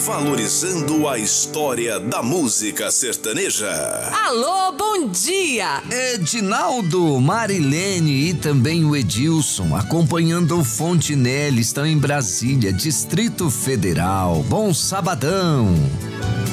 valorizando a história da música sertaneja. Alô, bom dia! Edinaldo, Marilene e também o Edilson, acompanhando o Fontinelli, estão em Brasília, Distrito Federal. Bom sabadão!